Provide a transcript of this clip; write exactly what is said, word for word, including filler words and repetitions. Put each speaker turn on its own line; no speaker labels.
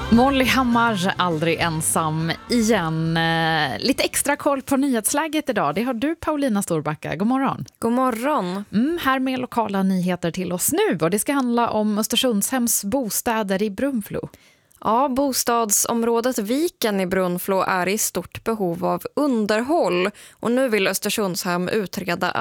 Molly Hammar, aldrig ensam igen. Lite extra koll på nyhetsläget idag. Det har du, Paulina Storbacka. God morgon.
God morgon.
Mm, här med lokala nyheter till oss nu. Och det ska handla om Östersundshems bostäder i Brunflo.
Ja, bostadsområdet Viken i Brunflo är i stort behov av underhåll och nu vill Östersundshem utreda